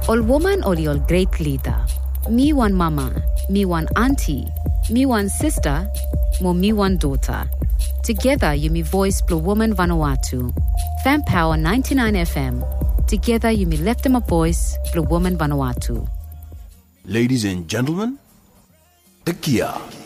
Ol woman ol your great leader. Me one mama, me one auntie, me one sister, mo me one daughter. Together you me voice Blue Woman Vanuatu. Fan Power 99 FM. Together you me left them a voice Blue Woman Vanuatu. Ladies and gentlemen, Tekia.